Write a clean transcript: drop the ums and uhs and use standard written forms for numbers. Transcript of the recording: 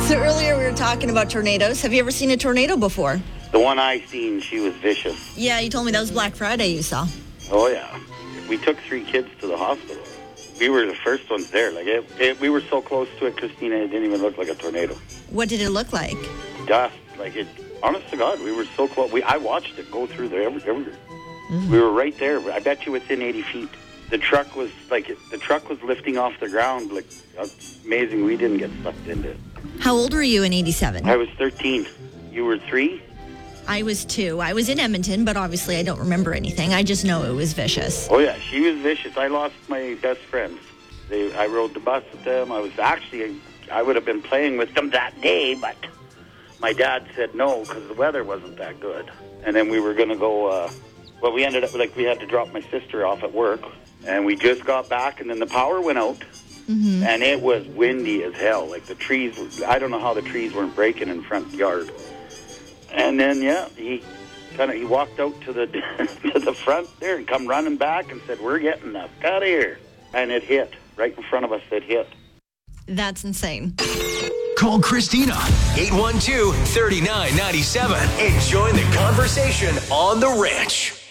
So earlier we were talking about tornadoes. Have you ever seen a tornado before? The one I seen, she was vicious. Yeah, you told me that was Black Friday you saw. Oh, yeah. We took 3 kids to the hospital. We were the first ones there. We were so close to it, Christina, it didn't even look like a tornado. What did it look like? Dust. Honest to God, we were so close. I watched it go through there everywhere. Mm-hmm. We were right there. I bet you within 80 feet. The truck was lifting off the ground. Amazing. We didn't get sucked into it. How old were you in 87? I was 13. You were 3? I was 2. I was in Edmonton, but obviously I don't remember anything. I just know it was vicious. Oh, yeah. She was vicious. I lost my best friends. I rode the bus with them. I would have been playing with them that day, but my dad said no because the weather wasn't that good. And then we were going to go, we ended up, we had to drop my sister off at work. And we just got back, and then the power went out. Mm-hmm. And it was windy as hell. The trees, I don't know how the trees weren't breaking in front yard. And then, he walked out to the to the front there and come running back and said, "We're getting the fuck out of here." And it hit right in front of us. It hit. That's insane. Call Christina, 812-3997, and join the conversation on The Ranch.